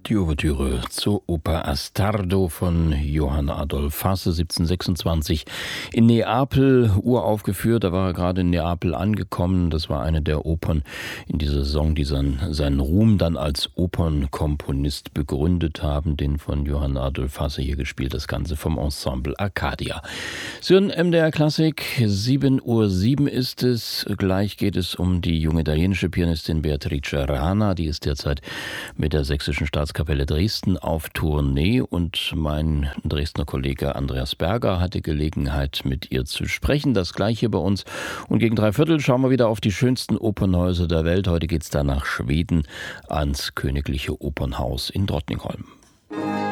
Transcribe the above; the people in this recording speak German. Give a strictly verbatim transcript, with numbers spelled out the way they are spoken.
Die Ouvertüre zur Oper Astardo von Johann Adolph Hasse, siebzehnhundertsechsundzwanzig in Neapel uraufgeführt. Da war er gerade in Neapel angekommen. Das war eine der Opern in dieser Saison, die seinen, seinen Ruhm dann als Opernkomponist begründet haben. Den von Johann Adolph Hasse hier gespielt, das Ganze vom Ensemble Arcadia. Sie hören M D R Klassik, sieben Uhr sieben ist es. Gleich geht es um die junge italienische Pianistin Beatrice Rana. Die ist derzeit mit der Sächsischen Staatskapelle Dresden auf Tournee und mein Dresdner Kollege Andreas Berger hatte Gelegenheit, mit ihr zu sprechen. Das Gleiche bei uns. Und gegen drei Viertel schauen wir wieder auf die schönsten Opernhäuser der Welt. Heute geht es da nach Schweden ans Königliche Opernhaus in Drottningholm.